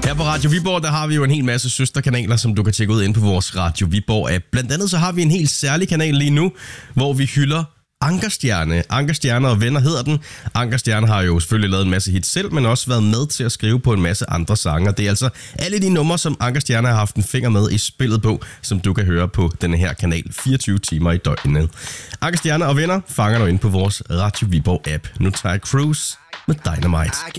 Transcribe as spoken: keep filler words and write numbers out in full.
Her på Radio Viborg, der har vi jo en hel masse søsterkanaler, som du kan tjekke ud inde på vores Radio Viborg-app. Blandt andet så har vi en helt særlig kanal lige nu, hvor vi hylder Ankerstjerne. Ankerstjerne og venner hedder den. Ankerstjerne har jo selvfølgelig lavet en masse hits selv, men også været med til at skrive på en masse andre sange. Det er altså alle de numre, som Ankerstjerne har haft en finger med i spillet på, som du kan høre på denne her kanal fireogtyve timer i døgnet. Ankerstjerne og venner fanger du ind på vores Radio Viborg-app. Nu tager jeg Cruise med Dynamite.